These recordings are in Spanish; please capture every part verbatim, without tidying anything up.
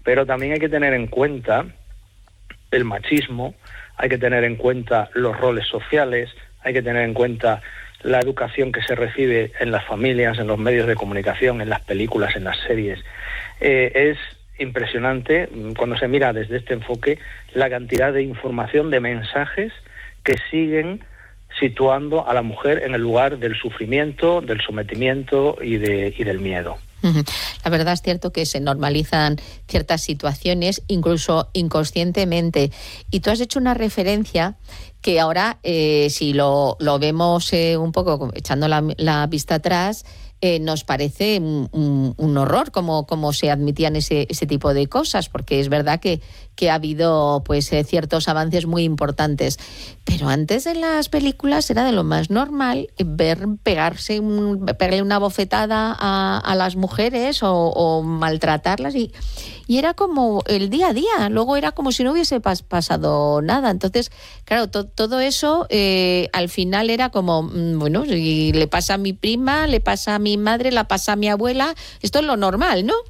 pero también hay que tener en cuenta el machismo, hay que tener en cuenta los roles sociales, hay que tener en cuenta la educación que se recibe en las familias, en los medios de comunicación, en las películas, en las series. Eh, es impresionante cuando se mira desde este enfoque la cantidad de información, de mensajes que siguen situando a la mujer en el lugar del sufrimiento, del sometimiento y, de, y del miedo. La verdad es cierto que se normalizan ciertas situaciones, incluso inconscientemente. Y tú has hecho una referencia que ahora, eh, si lo, lo vemos eh, un poco echando la, la vista atrás, eh, nos parece un, un, un horror cómo, cómo se admitían ese, ese tipo de cosas, porque es verdad que, que ha habido pues eh, ciertos avances muy importantes. Pero antes de las películas era de lo más normal ver pegarse, un, pegarle una bofetada a, a las mujeres o, o maltratarlas y, y era como el día a día. Luego era como si no hubiese pas, pasado nada. Entonces, claro, to, todo eso eh, al final era como, bueno, si le pasa a mi prima, le pasa a mi madre, la pasa a mi abuela, esto es lo normal, ¿no?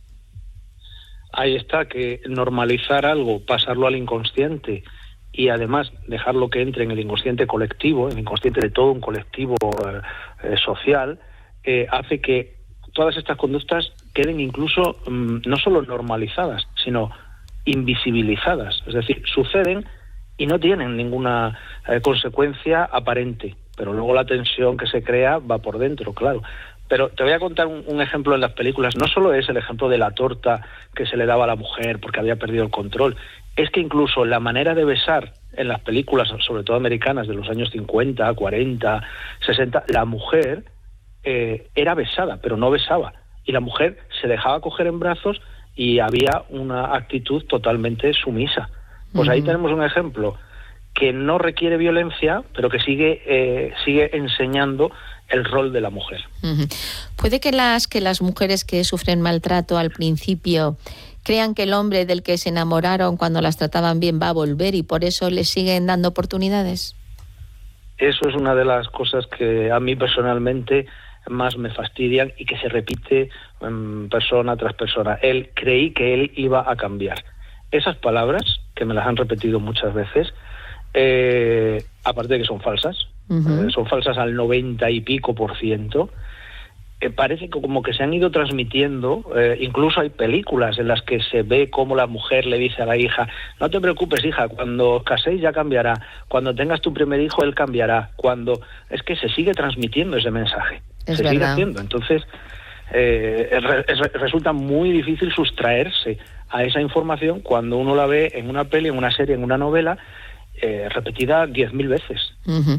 Ahí está, que normalizar algo, pasarlo al inconsciente y además dejarlo que entre en el inconsciente colectivo, en el inconsciente de todo un colectivo eh, social, eh, hace que todas estas conductas queden incluso mmm, no solo normalizadas, sino invisibilizadas. Es decir, suceden y no tienen ninguna eh, consecuencia aparente, pero luego la tensión que se crea va por dentro, claro. Pero te voy a contar un, un ejemplo en las películas. No solo es el ejemplo de la torta que se le daba a la mujer porque había perdido el control, es que incluso la manera de besar en las películas, sobre todo americanas de los años cincuenta, cuarenta, sesenta, la mujer eh, era besada, pero no besaba. Y la mujer se dejaba coger en brazos y había una actitud totalmente sumisa. Pues uh-huh. Ahí tenemos un ejemplo que no requiere violencia, pero que sigue, eh, sigue enseñando el rol de la mujer. Uh-huh. Puede que las, que las mujeres que sufren maltrato al principio crean que el hombre del que se enamoraron cuando las trataban bien va a volver y por eso les siguen dando oportunidades. Eso es una de las cosas que a mí personalmente más me fastidian y que se repite um, persona tras persona. Él creí que él iba a cambiar. Esas palabras, que me las han repetido muchas veces, eh, aparte de que son falsas, uh-huh. eh, son falsas al noventa y pico por ciento, eh, parece que como que se han ido transmitiendo, eh, incluso hay películas en las que se ve cómo la mujer le dice a la hija, no te preocupes hija, cuando os caséis ya cambiará, cuando tengas tu primer hijo él cambiará, cuando es que se sigue transmitiendo ese mensaje, es se verdad. sigue haciendo, entonces eh, re, resulta muy difícil sustraerse a esa información cuando uno la ve en una peli, en una serie, en una novela, eh, repetida diez mil veces. Uh-huh.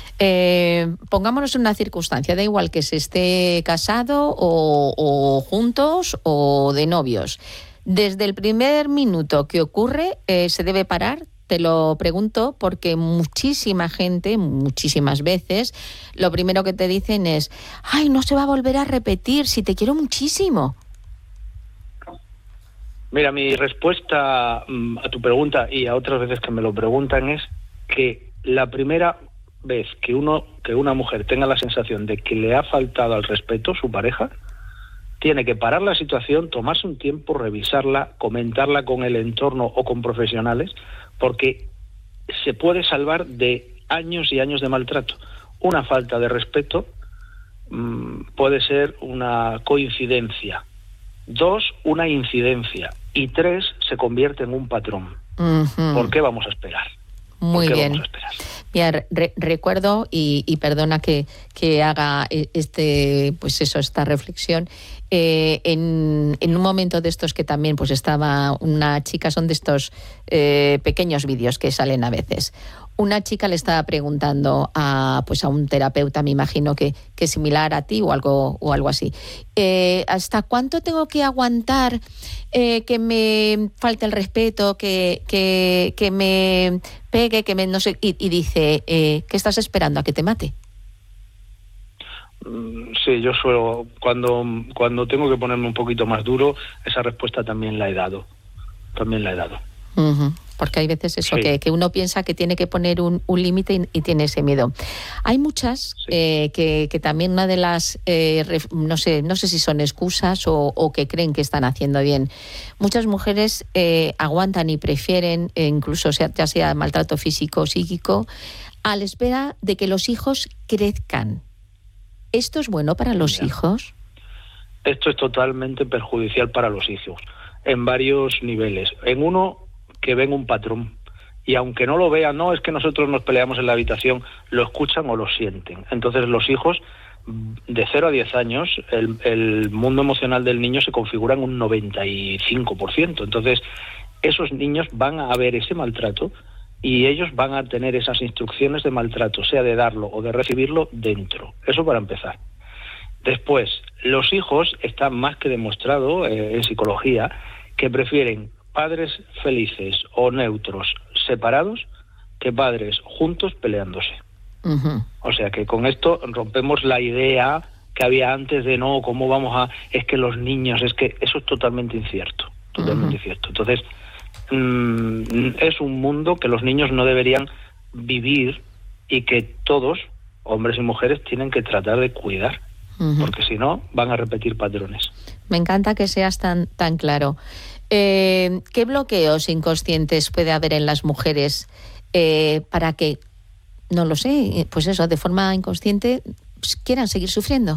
Eh, pongámonos en una circunstancia, da igual que se esté casado o, o juntos o de novios. Desde el primer minuto que ocurre, eh, ¿se debe parar? Te lo pregunto porque muchísima gente, muchísimas veces, lo primero que te dicen es, ay, no se va a volver a repetir, si te quiero muchísimo. Mira, mi respuesta a tu pregunta y a otras veces que me lo preguntan es que la primera vez que uno que una mujer tenga la sensación de que le ha faltado al respeto su pareja, tiene que parar la situación, tomarse un tiempo, revisarla, comentarla con el entorno o con profesionales, porque se puede salvar de años y años de maltrato. Una falta de respeto mmm, puede ser una coincidencia. Dos, una incidencia. Y tres, se convierte en un patrón. Uh-huh. ¿Por qué vamos a esperar? Muy bien. Mira, re- recuerdo, y, y perdona que, que haga este, pues eso, esta reflexión, eh, en, en un momento de estos que también pues estaba una chica, son de estos eh, pequeños vídeos que salen a veces. Una chica le estaba preguntando a pues a un terapeuta, me imagino que, que similar a ti o algo o algo así. Eh, ¿Hasta cuánto tengo que aguantar eh, que me falte el respeto, que, que, que me pegue, que me no sé? Y, y dice, eh, ¿qué estás esperando? ¿A que te mate? Sí, yo suelo, cuando, cuando tengo que ponerme un poquito más duro, esa respuesta también la he dado. También la he dado. Uh-huh. Porque hay veces eso, sí. que, que uno piensa que tiene que poner un, un límite y, y tiene ese miedo. Hay muchas sí. eh, que, que también una de las, eh, ref, no sé no sé si son excusas o, o que creen que están haciendo bien. Muchas mujeres eh, aguantan y prefieren, eh, incluso sea, ya sea maltrato físico o psíquico, a la espera de que los hijos crezcan. ¿Esto es bueno para los Mira, hijos? Esto es totalmente perjudicial para los hijos, en varios niveles. En uno, que ven un patrón. Y aunque no lo vean, no, es que nosotros nos peleamos en la habitación, lo escuchan o lo sienten. Entonces los hijos, de cero a diez años, el, el mundo emocional del niño se configura en un noventa y cinco por ciento. Entonces esos niños van a ver ese maltrato y ellos van a tener esas instrucciones de maltrato, sea de darlo o de recibirlo, dentro. Eso para empezar. Después, los hijos, está más que demostrado eh, en psicología, que prefieren padres felices o neutros separados que padres juntos peleándose. Uh-huh. O sea que con esto rompemos la idea que había antes de no, ¿cómo vamos a...? Es que los niños, es que eso es totalmente incierto, totalmente uh-huh. incierto. Entonces, mmm, es un mundo que los niños no deberían vivir y que todos, hombres y mujeres, tienen que tratar de cuidar, uh-huh. porque si no, van a repetir patrones. Me encanta que seas tan, tan claro. Eh, ¿Qué bloqueos inconscientes puede haber en las mujeres eh, para que, no lo sé, pues eso, de forma inconsciente, pues, quieran seguir sufriendo?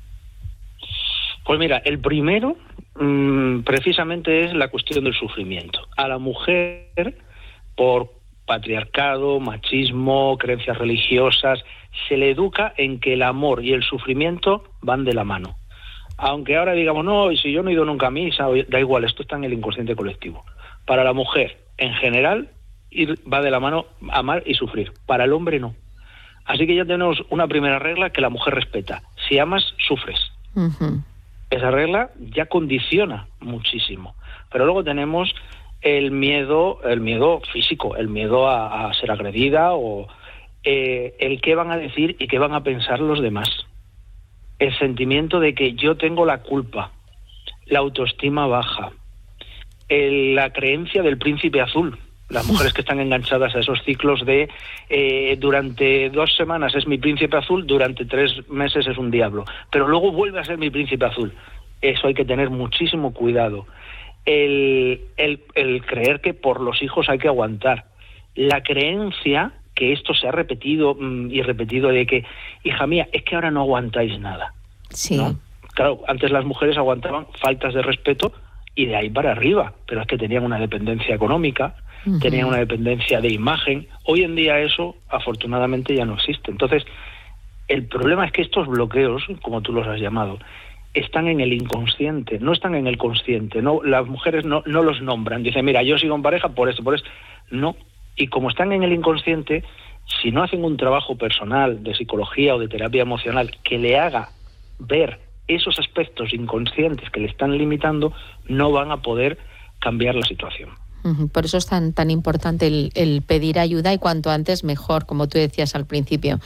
Pues mira, el primero mmm, precisamente es la cuestión del sufrimiento. A la mujer, por patriarcado, machismo, creencias religiosas, se le educa en que el amor y el sufrimiento van de la mano. Aunque ahora digamos, no, y si yo no he ido nunca a misa, da igual, esto está en el inconsciente colectivo. Para la mujer, en general, ir, va de la mano amar y sufrir. Para el hombre, no. Así que ya tenemos una primera regla que la mujer respeta. Si amas, sufres. Uh-huh. Esa regla ya condiciona muchísimo. Pero luego tenemos el miedo, el miedo físico, el miedo a, a ser agredida o eh, el qué van a decir y qué van a pensar los demás. El sentimiento de que yo tengo la culpa, la autoestima baja, el, la creencia del príncipe azul, las mujeres que están enganchadas a esos ciclos de eh, durante dos semanas es mi príncipe azul, durante tres meses es un diablo, pero luego vuelve a ser mi príncipe azul. Eso hay que tener muchísimo cuidado. El, el, el creer que por los hijos hay que aguantar, la creencia que esto se ha repetido mmm, y repetido de que, hija mía, es que ahora no aguantáis nada. Sí. ¿No? Claro, antes las mujeres aguantaban faltas de respeto y de ahí para arriba, pero es que tenían una dependencia económica, uh-huh. tenían una dependencia de imagen. Hoy en día eso, afortunadamente, ya no existe. Entonces, el problema es que estos bloqueos, como tú los has llamado, están en el inconsciente, no están en el consciente. No, las mujeres no, no los nombran. Dicen, mira, yo sigo en pareja por esto, por esto. No. Y como están en el inconsciente, si no hacen un trabajo personal de psicología o de terapia emocional que le haga ver esos aspectos inconscientes que le están limitando, no van a poder cambiar la situación. Por eso es tan, tan importante el, el pedir ayuda y cuanto antes mejor, como tú decías al principio.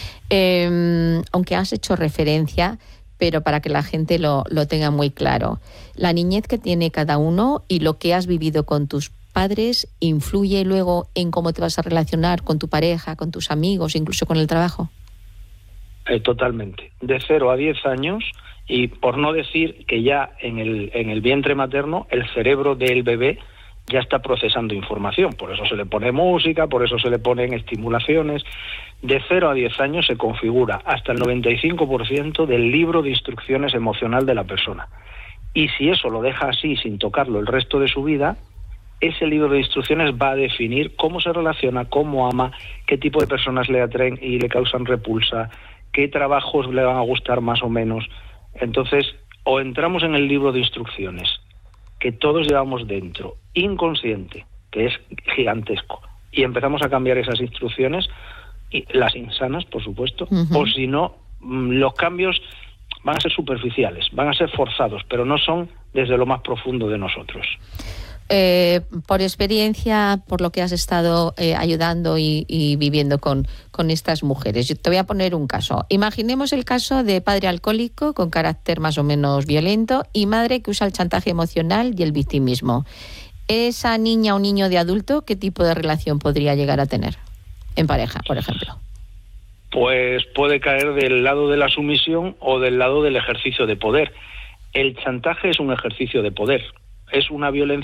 Eh, aunque has hecho referencia, pero para que la gente lo, lo tenga muy claro, la niñez que tiene cada uno y lo que has vivido con tus padres influye luego en cómo te vas a relacionar con tu pareja, con tus amigos, incluso con el trabajo. Eh, totalmente. De cero a diez años, y por no decir que ya en el, en el vientre materno el cerebro del bebé ya está procesando información. Por eso se le pone música, por eso se le ponen estimulaciones. De cero a diez años se configura hasta el noventa y cinco por ciento del libro de instrucciones emocional de la persona. Y si eso lo deja así, sin tocarlo el resto de su vida, ese libro de instrucciones va a definir cómo se relaciona, cómo ama, qué tipo de personas le atraen y le causan repulsa, qué trabajos le van a gustar más o menos. Entonces, o entramos en el libro de instrucciones que todos llevamos dentro, inconsciente, que es gigantesco, y empezamos a cambiar esas instrucciones, y las insanas, por supuesto, uh-huh. o si no, los cambios van a ser superficiales, van a ser forzados, pero no son desde lo más profundo de nosotros. Eh, por experiencia, por lo que has estado eh, ayudando y, y viviendo con, con estas mujeres, yo te voy a poner un caso. Imaginemos el caso de padre alcohólico con carácter más o menos violento y madre que usa el chantaje emocional y el victimismo. esa niña o niño de adulto, ¿qué tipo de relación podría llegar a tener en pareja, por ejemplo? Pues puede caer del lado de la sumisión o del lado del ejercicio de poder. El chantaje es un ejercicio de poder, es una violencia